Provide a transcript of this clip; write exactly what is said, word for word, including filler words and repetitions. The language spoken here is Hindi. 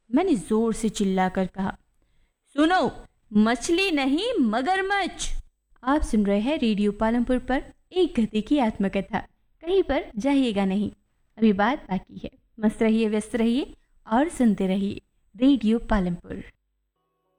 मैंने जोर से चिल्लाकर कहा। सुनो, मछली नहीं मगरमच्छ। आप सुन रहे हैं रेडियो पालमपुर पर एक गधे की आत्मकथा। कहीं पर जाइएगा नहीं, अभी बात बाकी है। मस्त रहिए, व्यस्त रहिए और सुनते रहिए रेडियो पालमपुर।